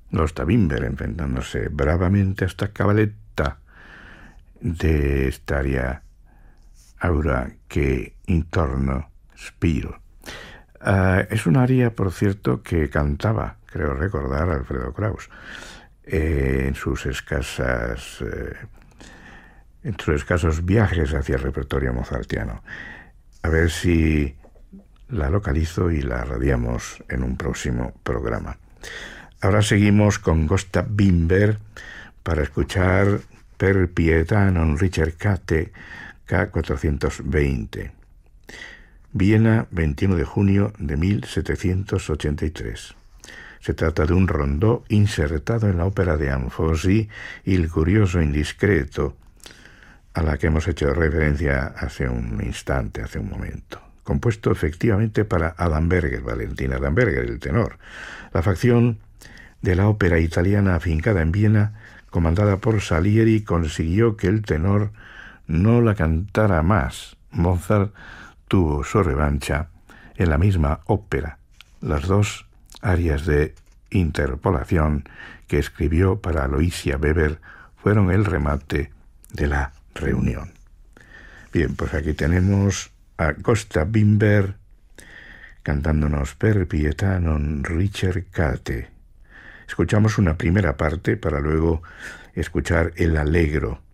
Gösta Winberg enfrentándose bravamente a esta cabaletta de esta aria aura che intorno spiro. Es un aria, por cierto, que cantaba, creo recordar, Alfredo Kraus en sus escasos viajes hacia el repertorio mozartiano. A ver si la localizo y la radiamos en un próximo programa. Ahora seguimos con Gösta Winberg para escuchar Per pietà non ricercate K420. Viena, 21 de junio de 1783. Se trata de un rondó insertado en la ópera de Anfossi, Il curioso indiscreto, a la que hemos hecho referencia hace un instante, hace un momento. Compuesto efectivamente para Adamberger, Valentin Adamberger, el tenor. La facción de la ópera italiana afincada en Viena, comandada por Salieri, consiguió que el tenor no la cantara más. Mozart tuvo su revancha en la misma ópera. Las dos arias de interpolación que escribió para Aloysia Weber fueron el remate de la reunión. Bien, pues aquí tenemos a Gösta Winberg cantándonos Per pietà non ricercate. Escuchamos una primera parte para luego escuchar el allegro